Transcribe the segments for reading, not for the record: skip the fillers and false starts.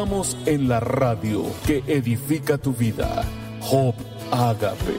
Estamos en la radio que edifica tu vida. Hope Agape.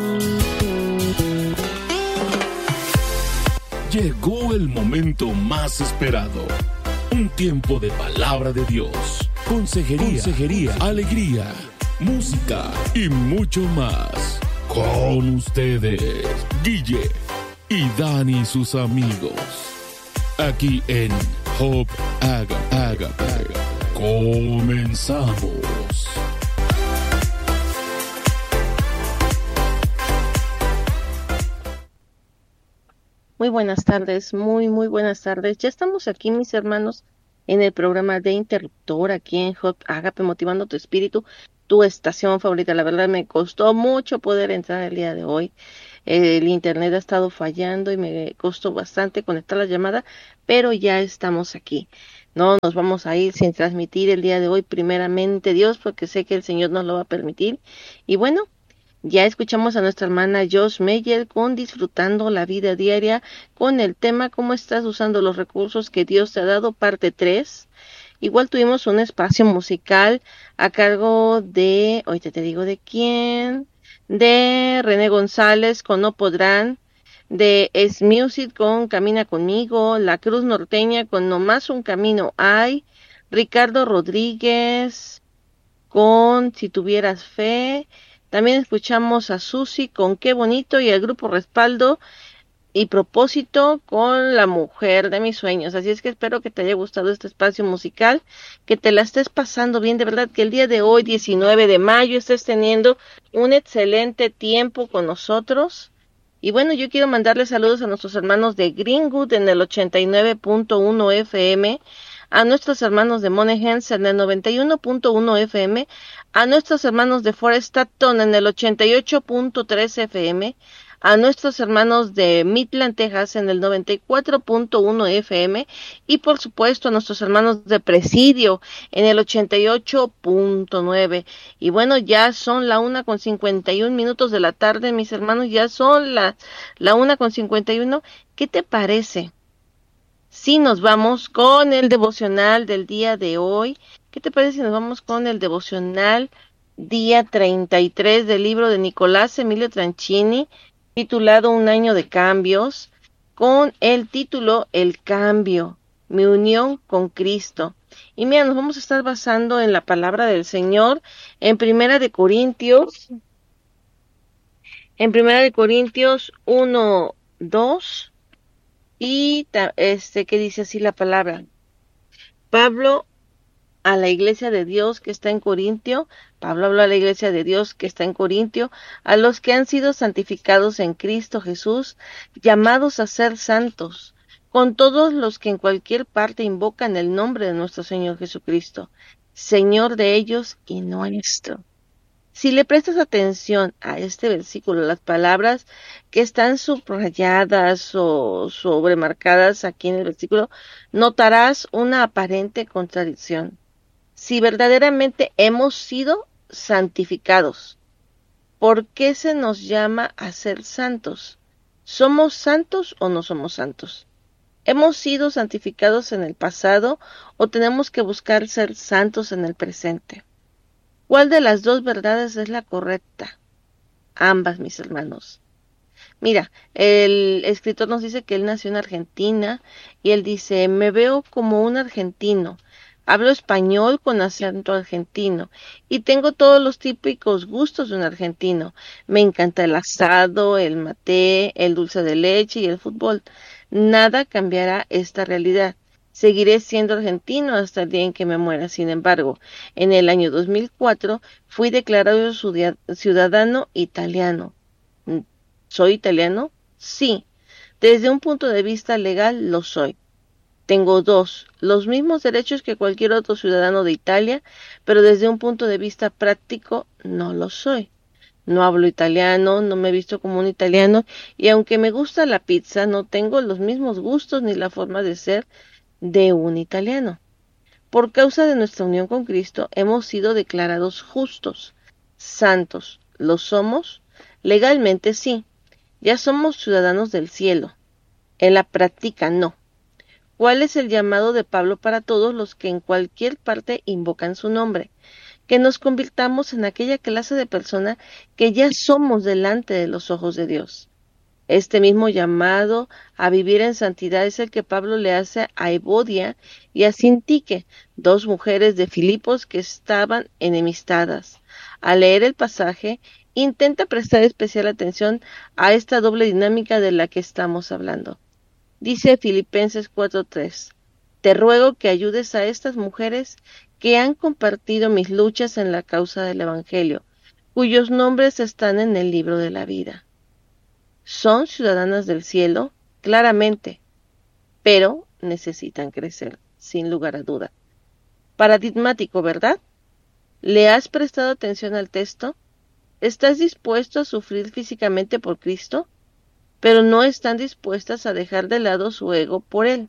Llegó el momento más esperado. Un tiempo de palabra de Dios, consejería, alegría, música y mucho más. Con ustedes, Guille y Dani, sus amigos. Aquí en Hope Agape. Comenzamos. Muy buenas tardes, muy buenas tardes. Ya estamos aquí, mis hermanos, en el programa de Interruptor, aquí en Hope Agape, motivando tu espíritu, tu estación favorita. La verdad me costó mucho poder entrar el día de hoy. El internet ha estado fallando y me costó bastante conectar la llamada, pero ya estamos aquí. No nos vamos a ir sin transmitir el día de hoy, primeramente Dios, porque sé que el Señor nos lo va a permitir. Y bueno, ya escuchamos a nuestra hermana Josh Meyer con Disfrutando la Vida Diaria, con el tema ¿Cómo estás usando los recursos que Dios te ha dado? Parte 3. Igual tuvimos un espacio musical a cargo de, ahorita te digo de quién, de René González con No Podrán, de Es Music con Camina Conmigo, La Cruz Norteña con Nomás un Camino Hay, Ricardo Rodríguez con Si Tuvieras Fe. También escuchamos a Susi con Qué Bonito y el grupo Respaldo y Propósito con La Mujer de Mis Sueños. Así es que espero que te haya gustado este espacio musical, que te la estés pasando bien, de verdad que el día de hoy, 19 de mayo, estés teniendo un excelente tiempo con nosotros. Y bueno, yo quiero mandarle saludos a nuestros hermanos de Greenwood en el 89.1 FM, a nuestros hermanos de Monaghan en el 91.1 FM, a nuestros hermanos de Forest Staton en el 88.3 FM, a nuestros hermanos de Midland, Texas en el 94.1 FM y por supuesto a nuestros hermanos de Presidio en el 88.9. Y bueno, ya son la 1:51 de la tarde, mis hermanos, ya son la 1:51. ¿Qué te parece si nos vamos con el devocional del día de hoy? ¿Qué te parece si nos vamos con el devocional día 33 del libro de Nicolás Emilio Tranchini, titulado Un año de cambios, con el título El cambio, mi unión con Cristo? Y mira, nos vamos a estar basando en la palabra del Señor en Primera de Corintios 1:2, y que dice así la palabra. Pablo a la iglesia de Dios que está en Corintio, Pablo habló a la iglesia de Dios que está en Corintio, a los que han sido santificados en Cristo Jesús, llamados a ser santos, con todos los que en cualquier parte invocan el nombre de nuestro Señor Jesucristo, Señor de ellos y nuestro. Si le prestas atención a este versículo, las palabras que están subrayadas o sobremarcadas aquí en el versículo, notarás una aparente contradicción. Si verdaderamente hemos sido santificados, ¿por qué se nos llama a ser santos? ¿Somos santos o no somos santos? ¿Hemos sido santificados en el pasado o tenemos que buscar ser santos en el presente? ¿Cuál de las dos verdades es la correcta? Ambas, mis hermanos. Mira, el escritor nos dice que él nació en Argentina y él dice, me veo como un argentino. Hablo español con acento argentino y tengo todos los típicos gustos de un argentino. Me encanta el asado, el maté, el dulce de leche y el fútbol. Nada cambiará esta realidad. Seguiré siendo argentino hasta el día en que me muera. Sin embargo, en el año 2004 fui declarado ciudadano italiano. ¿Soy italiano? Sí. Desde un punto de vista legal lo soy. Tengo los mismos derechos que cualquier otro ciudadano de Italia, pero desde un punto de vista práctico no lo soy. No hablo italiano, no me he visto como un italiano, y aunque me gusta la pizza, no tengo los mismos gustos ni la forma de ser de un italiano. Por causa de nuestra unión con Cristo, hemos sido declarados justos, santos. ¿Lo somos? Legalmente sí. Ya somos ciudadanos del cielo. En la práctica no. ¿Cuál es el llamado de Pablo para todos los que en cualquier parte invocan su nombre? Que nos convirtamos en aquella clase de persona que ya somos delante de los ojos de Dios. Este mismo llamado a vivir en santidad es el que Pablo le hace a Evodia y a Sintique, 2 mujeres de Filipos que estaban enemistadas. Al leer el pasaje, intenta prestar especial atención a esta doble dinámica de la que estamos hablando. Dice Filipenses 4:3, te ruego que ayudes a estas mujeres que han compartido mis luchas en la causa del Evangelio, cuyos nombres están en el libro de la vida. Son ciudadanas del cielo, claramente, pero necesitan crecer, sin lugar a duda. Paradigmático, ¿verdad? ¿Le has prestado atención al texto? ¿Estás dispuesto a sufrir físicamente por Cristo? Pero no están dispuestas a dejar de lado su ego por Él.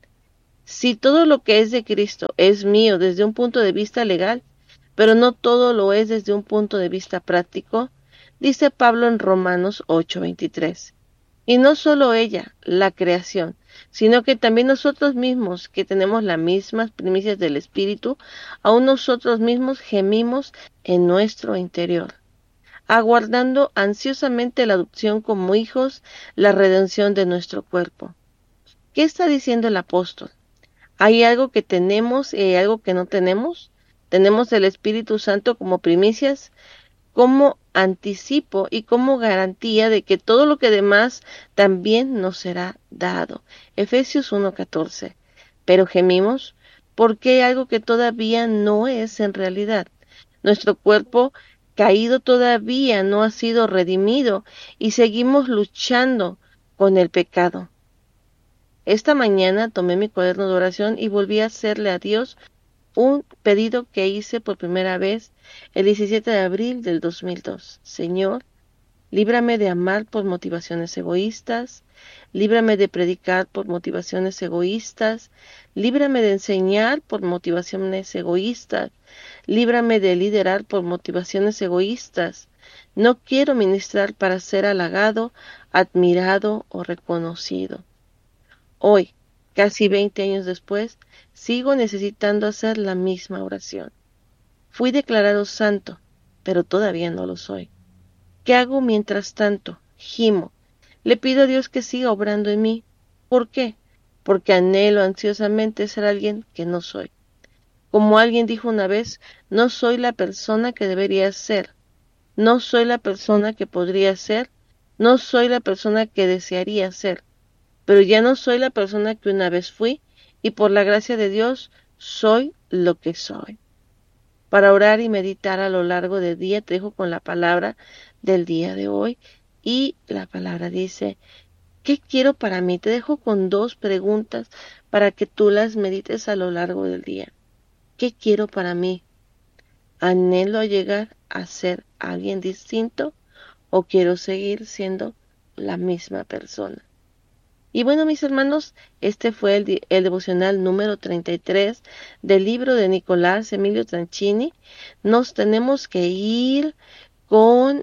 Si todo lo que es de Cristo es mío desde un punto de vista legal, pero no todo lo es desde un punto de vista práctico, dice Pablo en Romanos 8:23. Y no solo ella, la creación, sino que también nosotros mismos, que tenemos las mismas primicias del Espíritu, aún nosotros mismos gemimos en nuestro interior, aguardando ansiosamente la adopción como hijos, la redención de nuestro cuerpo. ¿Qué está diciendo el apóstol? ¿Hay algo que tenemos y hay algo que no tenemos? ¿Tenemos el Espíritu Santo como primicias, como anticipo y como garantía de que todo lo que demás también nos será dado? Efesios 1:14. Pero gemimos porque hay algo que todavía no es en realidad. Nuestro cuerpo caído todavía no ha sido redimido y seguimos luchando con el pecado. Esta mañana tomé mi cuaderno de oración y volví a hacerle a Dios un pedido que hice por primera vez el 17 de abril del 2002. Señor, líbrame de amar por motivaciones egoístas, líbrame de predicar por motivaciones egoístas, líbrame de enseñar por motivaciones egoístas, líbrame de liderar por motivaciones egoístas. No quiero ministrar para ser halagado, admirado o reconocido. Hoy, casi 20 años después, sigo necesitando hacer la misma oración. Fui declarado santo, pero todavía no lo soy. ¿Qué hago mientras tanto? Gimo. Le pido a Dios que siga obrando en mí. ¿Por qué? Porque anhelo ansiosamente ser alguien que no soy. Como alguien dijo una vez, no soy la persona que debería ser. No soy la persona que podría ser. No soy la persona que desearía ser. Pero ya no soy la persona que una vez fui, y por la gracia de Dios soy lo que soy. Para orar y meditar a lo largo del día te dejo con la palabra del día de hoy, y la palabra dice, ¿qué quiero para mí? Te dejo con 2 preguntas para que tú las medites a lo largo del día. ¿Qué quiero para mí? ¿Anhelo llegar a ser alguien distinto o quiero seguir siendo la misma persona? Y bueno, mis hermanos, este fue el devocional número 33 del libro de Nicolás Emilio Tranchini. Nos tenemos que ir con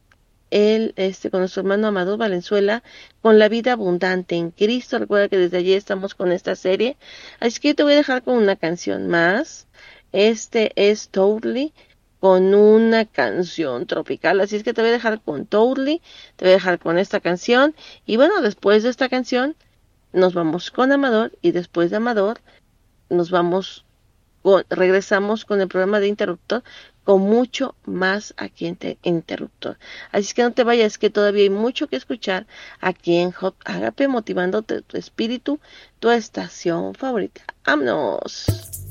con nuestro hermano Amador Valenzuela, con la vida abundante en Cristo. Recuerda que desde allí estamos con esta serie. Así que te voy a dejar con una canción más. Este es Totally, con una canción tropical, así es que te voy a dejar con Totally, te voy a dejar con esta canción, y bueno, después de esta canción, nos vamos con Amador, y después de Amador, regresamos con el programa de Interruptor, con mucho más aquí en Interruptor. Así es que no te vayas, que todavía hay mucho que escuchar aquí en Hop Agape, motivándote tu espíritu, tu estación favorita. ¡Vámonos!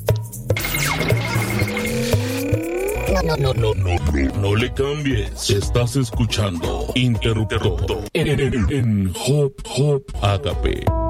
No le cambies. Estás escuchando Interruptor en Hop Agape.